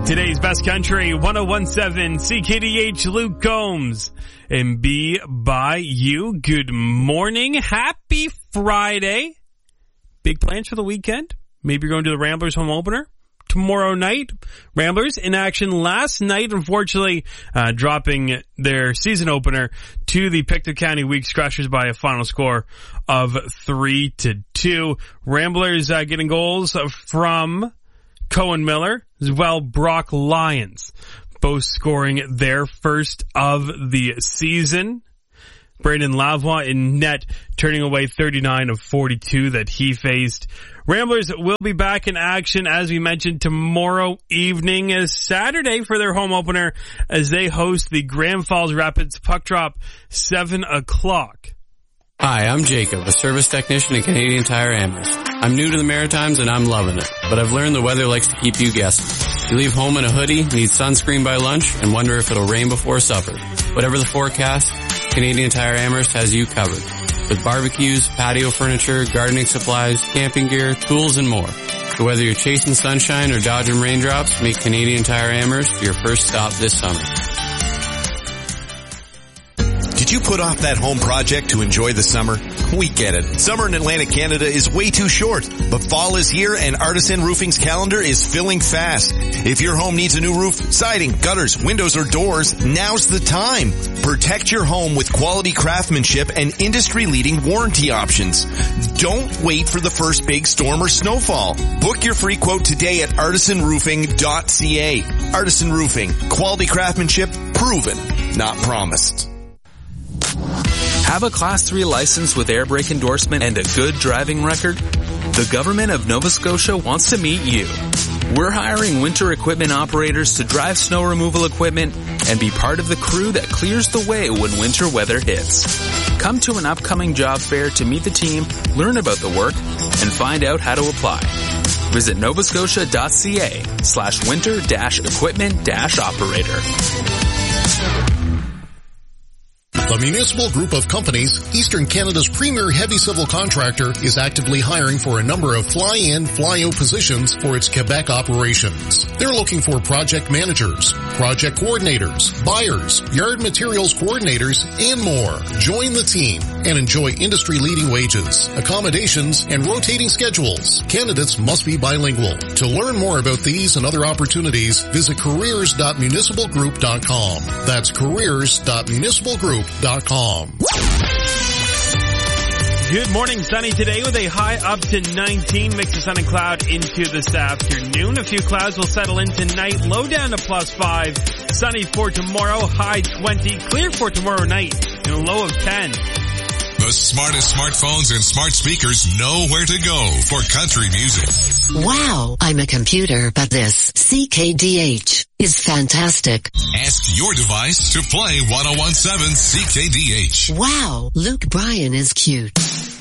Today's Best Country, 101.7 CKDH, Luke Combs, and Be By You. Good morning. Happy Friday. Big plans for the weekend? Maybe you're going to the Ramblers home opener tomorrow night. Ramblers in action last night, unfortunately, dropping their season opener to the Pictou County Weeks Crushers by a final score of 3-2. Ramblers getting goals from Cohen Miller, as well Brock Lyons, both scoring their first of the season. Brandon Lavoie in net, turning away 39 of 42 that he faced. Ramblers will be back in action, as we mentioned, tomorrow evening as Saturday for their home opener as they host the Grand Falls Rapids Puck Drop, 7 o'clock. Hi, I'm Jacob, a service technician at Canadian Tire Amherst. I'm new to the Maritimes and I'm loving it, but I've learned the weather likes to keep you guessing. You leave home in a hoodie, need sunscreen by lunch, and wonder if it'll rain before supper. Whatever the forecast, Canadian Tire Amherst has you covered. With barbecues, patio furniture, gardening supplies, camping gear, tools, and more. So whether you're chasing sunshine or dodging raindrops, make Canadian Tire Amherst your first stop this summer. Did you put off that home project to enjoy the summer? We get it. Summer in Atlantic Canada is way too short, but fall is here and Artisan Roofing's calendar is filling fast. If your home needs a new roof, siding, gutters, windows, or doors, now's the time. Protect your home with quality craftsmanship and industry-leading warranty options. Don't wait for the first big storm or snowfall. Book your free quote today at artisanroofing.ca. Artisan Roofing. Quality craftsmanship proven, not promised. Have a Class 3 license with air brake endorsement and a good driving record? The government of Nova Scotia wants to meet you. We're hiring winter equipment operators to drive snow removal equipment and be part of the crew that clears the way when winter weather hits. Come to an upcoming job fair to meet the team, learn about the work, and find out how to apply. Visit novascotia.ca/winter-equipment-operator. The Municipal Group of Companies, Eastern Canada's premier heavy civil contractor, is actively hiring for a number of fly-in, fly-out positions for its Quebec operations. They're looking for project managers, project coordinators, buyers, yard materials coordinators, and more. Join the team and enjoy industry-leading wages, accommodations, and rotating schedules. Candidates must be bilingual. To learn more about these and other opportunities, visit careers.municipalgroup.com. That's careers.municipalgroup.com. Good morning. Sunny today with a high up to 19. Mix of sun and cloud into this afternoon. A few clouds will settle in tonight. Low down to +5. Sunny for tomorrow. High 20. Clear for tomorrow night. And a low of 10. The smartest smartphones and smart speakers know where to go for country music. Wow, I'm a computer, but this CKDH is fantastic. Ask your device to play 101.7 CKDH. Wow, Luke Bryan is cute.